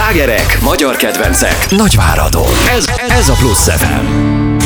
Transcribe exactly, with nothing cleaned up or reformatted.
Slágerek, magyar kedvencek, Nagyváradon. Ez, ez a Plusz ef em.